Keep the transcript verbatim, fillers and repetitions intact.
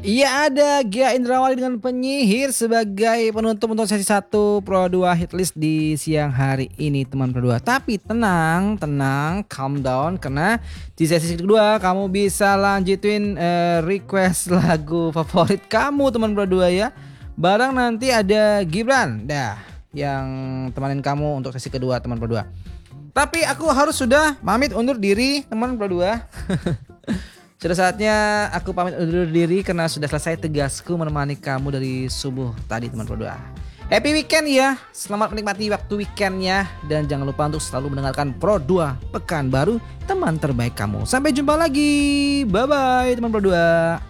Iya ada Gia Indrawali dengan penyihir sebagai penutup untuk sesi satu Pro dua Hitlist di siang hari ini teman Pro dua. Tapi tenang, tenang, calm down karena di sesi kedua kamu bisa lanjutin uh, request lagu favorit kamu teman Pro dua ya. Barang nanti ada Gibran dah yang temanin kamu untuk sesi kedua teman Pro dua. Tapi aku harus sudah pamit undur diri teman Pro dua. Sudah saatnya aku pamit undur diri karena sudah selesai tugasku menemani kamu dari subuh tadi teman Pro dua. Happy weekend ya, selamat menikmati waktu weekendnya dan jangan lupa untuk selalu mendengarkan Pro dua Pekan Baru, teman terbaik kamu. Sampai jumpa lagi, bye bye teman Pro dua.